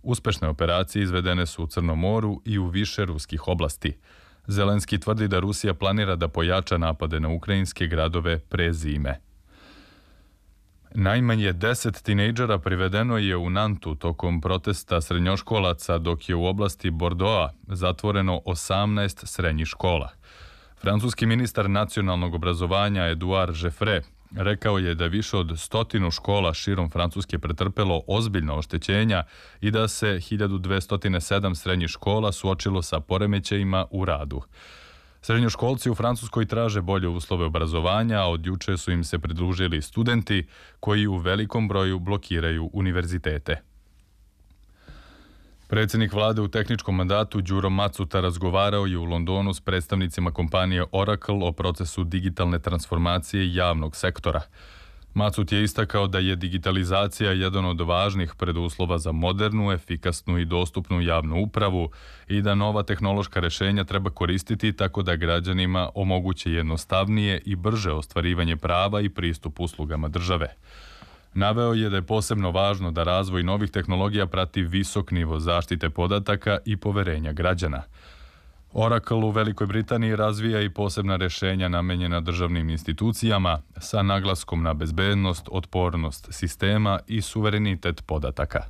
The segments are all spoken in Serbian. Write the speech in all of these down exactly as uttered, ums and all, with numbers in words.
Uspešne operacije izvedene su u Crnom moru i u više ruskih oblasti. Zelenski tvrdi da Rusija planira da pojača napade na ukrajinske gradove pre zime. Najmanje deset tinejdžera privedeno je u Nantu tokom protesta srednjoškolaca, dok je u oblasti Bordeauxa zatvoreno osamnaest srednjih škola. Francuski ministar nacionalnog obrazovanja Eduard Jeffre rekao je da više od stotinu škola širom Francuske pretrpelo ozbiljna oštećenja i da se hiljadu dvesta sedam srednjih škola suočilo sa poremećajima u radu. Srednjoškolci u Francuskoj traže bolje uslove obrazovanja, a od juče su im se pridružili studenti koji u velikom broju blokiraju univerzitete. Predsjednik vlade u tehničkom mandatu Đuro Macuta razgovarao je u Londonu s predstavnicima kompanije Oracle o procesu digitalne transformacije javnog sektora. Macut je istakao da je digitalizacija jedan od važnih preduslova za modernu, efikasnu i dostupnu javnu upravu i da nova tehnološka rešenja treba koristiti tako da građanima omoguće jednostavnije i brže ostvarivanje prava i pristup uslugama države. Naveo je da je posebno važno da razvoj novih tehnologija prati visok nivo zaštite podataka i poverenja građana. Oracle u Velikoj Britaniji razvija i posebna rešenja namenjena državnim institucijama sa naglaskom na bezbednost, otpornost sistema i suverenitet podataka.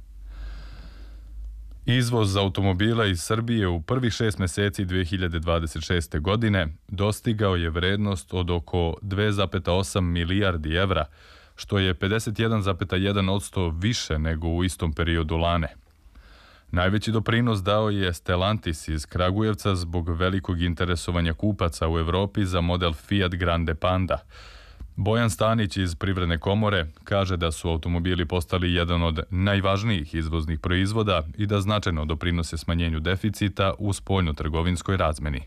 Izvoz automobila iz Srbije u prvih šest meseci dve hiljade dvadeset šeste. godine dostigao je vrednost od oko dve zarez osam milijardi evra, što je pedeset jedan zarez jedan posto više nego u istom periodu lane. Najveći doprinos dao je Stellantis iz Kragujevca zbog velikog interesovanja kupaca u Evropi za model Fiat Grande Panda. Bojan Stanić iz Privredne komore kaže da su automobili postali jedan od najvažnijih izvoznih proizvoda i da značajno doprinose smanjenju deficita u spoljnotrgovinskoj razmeni.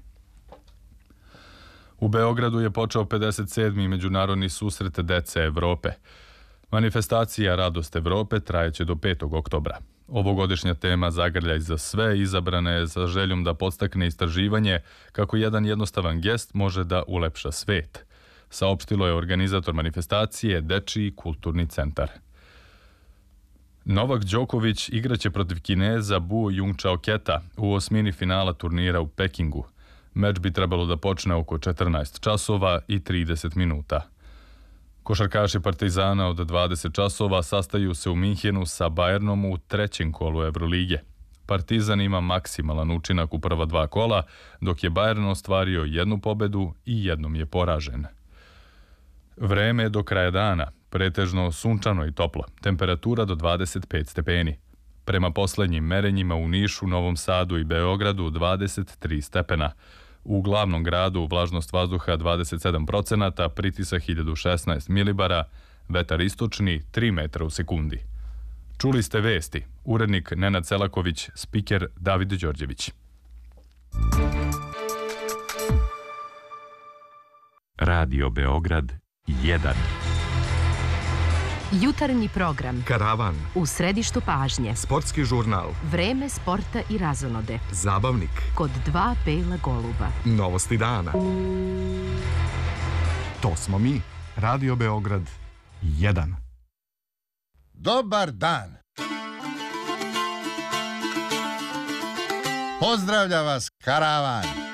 U Beogradu je počeo pedeset sedmi međunarodni susret dece Evrope. Manifestacija Radost Evrope trajeće do petog oktobra. Ovogodišnja tema Zagrljaj za sve izabrana je sa željom da podstakne istraživanje kako jedan jednostavan gest može da ulepša svet. Saopštilo je organizator manifestacije Dečiji kulturni centar. Novak Đoković igraće protiv Kineza Bu Jungchaoketa u osmini finala turnira u Pekingu. Meč bi trebalo da počne oko četrnaest časova i trideset minuta. Košarkaši Partizana od dvadeset časova sastaju se u Minhenu sa Bayernom u trećem kolu Evrolige. Partizan ima maksimalan učinak u prva dva kola, dok je Bayern ostvario jednu pobedu i jednom je poražen. Vreme je do kraja dana, pretežno sunčano i toplo, temperatura do dvadeset pet stepeni. Prema poslednjim merenjima u Nišu, Novom Sadu i Beogradu dvadeset tri stepena. U glavnom gradu vlažnost vazduha dvadeset sedam procenata, pritisak hiljadu šesnaest milibara, vetar istočni tri metra u sekundi. Čuli ste vesti, urednik Nenad Selaković, spiker David Đorđević. Radio Beograd jedan. Jutarnji program. Karavan. U središtu pažnje. Sportski žurnal. Vreme sporta i razonode. Zabavnik. Kod dva bela goluba. Novosti dana. To smo mi. Radio Beograd jedan. Dobar dan. Pozdravlja vas Karavan.